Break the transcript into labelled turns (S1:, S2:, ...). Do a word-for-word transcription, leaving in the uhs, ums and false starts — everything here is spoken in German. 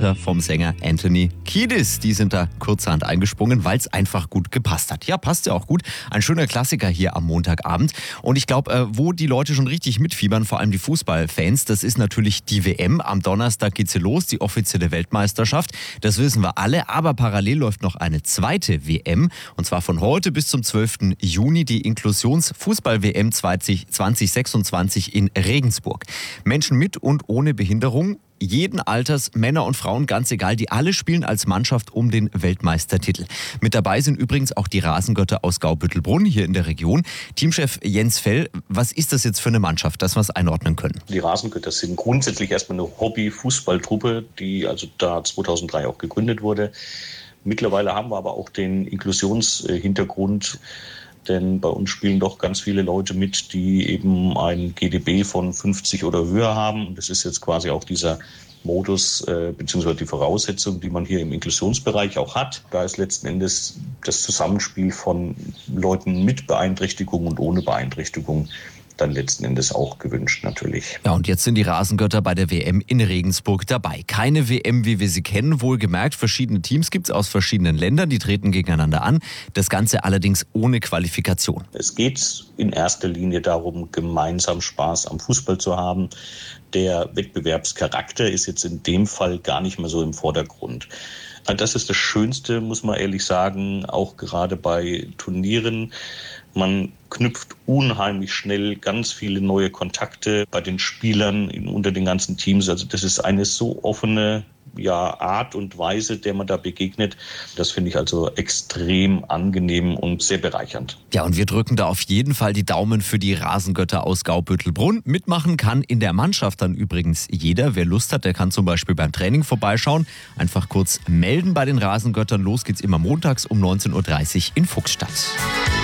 S1: Alter vom Sänger Anthony Kiedis. Die sind da kurzerhand eingesprungen, weil es einfach gut gepasst hat. Ja, passt ja auch gut. Ein schöner Klassiker hier am Montagabend. Und ich glaube, äh, wo die Leute schon richtig mitfiebern, vor allem die Fußballfans, das ist natürlich die W M. Am Donnerstag geht sie los, die offizielle Weltmeisterschaft. Das wissen wir alle. Aber parallel läuft noch eine zweite W M. Und zwar von heute bis zum zwölften Juni die Inklusions-Fußball-W M zwanzig sechsundzwanzig in Regensburg. Menschen mit und ohne Behinderung, jeden Alters, Männer und Frauen, ganz egal, die alle spielen als Mannschaft um den Weltmeistertitel. Mit dabei sind übrigens auch die Rasengötter aus Gaubüttelbrunn hier in der Region. Teamchef Jens Fell, was ist das jetzt für eine Mannschaft, dass wir es einordnen können?
S2: Die Rasengötter sind grundsätzlich erstmal eine Hobby-Fußballtruppe, die also da zweitausenddrei auch gegründet wurde. Mittlerweile haben wir aber auch den Inklusionshintergrund. Denn bei uns spielen doch ganz viele Leute mit, die eben ein G D B von fünfzig oder höher haben. Und das ist jetzt quasi auch dieser Modus äh, bzw. die Voraussetzung, die man hier im Inklusionsbereich auch hat. Da ist letzten Endes das Zusammenspiel von Leuten mit Beeinträchtigung und ohne Beeinträchtigung dann letzten Endes auch gewünscht natürlich.
S1: Ja, und jetzt sind die Rasengötter bei der W M in Regensburg dabei. Keine W M, wie wir sie kennen, wohlgemerkt. Verschiedene Teams gibt es aus verschiedenen Ländern, die treten gegeneinander an. Das Ganze allerdings ohne Qualifikation.
S2: Es geht in erster Linie darum, gemeinsam Spaß am Fußball zu haben. Der Wettbewerbscharakter ist jetzt in dem Fall gar nicht mehr so im Vordergrund. Das ist das Schönste, muss man ehrlich sagen, auch gerade bei Turnieren. Man knüpft unheimlich schnell ganz viele neue Kontakte bei den Spielern unter den ganzen Teams. Also das ist eine so offene ja, Art und Weise, der man da begegnet. Das finde ich also extrem angenehm und sehr bereichernd.
S1: Ja, und wir drücken da auf jeden Fall die Daumen für die Rasengötter aus Gaubüttelbrunn. Mitmachen kann in der Mannschaft dann übrigens jeder. Wer Lust hat, der kann zum Beispiel beim Training vorbeischauen. Einfach kurz melden bei den Rasengöttern. Los geht's immer montags um neunzehn Uhr dreißig in Fuchsstadt.